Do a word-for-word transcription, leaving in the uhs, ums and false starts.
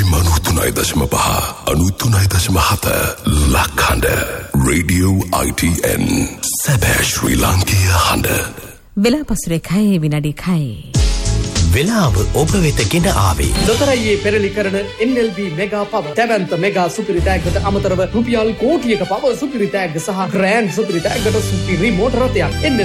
එෆ්එම් අනුතුනයි දශම පහ අනුතුනයි දශම හත ලක්හඬ රේඩියෝ I T N සැබෑ ශ්‍රී ලාංකීය හඬ. වෙලා පසුරේ කයි විනාඩි කයි. වෙලාව ඔබ වෙත ගෙන ආවේ. ලොතරැයියේ පෙරලි කරන N L B මෙගා පව. දැවැන්ත මෙගා සුපිරි තෑග්ගට අමතරව රුපියල් කෝටියක පව සුපිරි තෑග්ග සහ ග්‍රෑන්ඩ් සුපිරි තෑග්ගට සුපිරි මෝටර රථයක්.